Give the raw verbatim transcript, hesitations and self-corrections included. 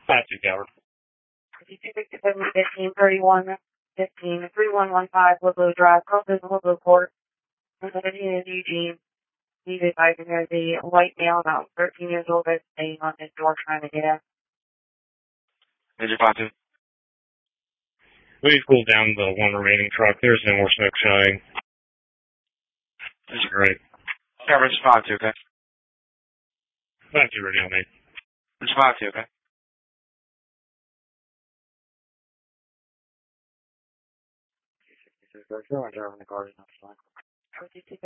Five two Coward. fifty-two fifty-seven fifteen thirty-one fifteen three one one five Woodlow Drive, Colton, Woodlow Court. My name is Eugene. He's advising there's a white male about thirteen years old that's staying on his door trying to get out. Major five two. Please cool down the one remaining truck. There's no more smoke showing. This is great. Coverage five two, okay? Five two ready on me. It's five two, okay? I'm driving the car.